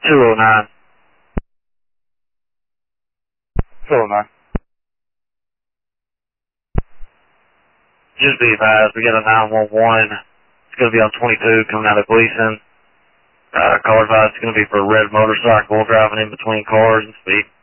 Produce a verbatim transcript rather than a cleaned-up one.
two oh nine. two oh nine. Just be advised, we got a nine one one. It's going to be on twenty-two coming out of Gleason. Uh, call advised, it's going to be for a red motorcycle driving in between cars and speed.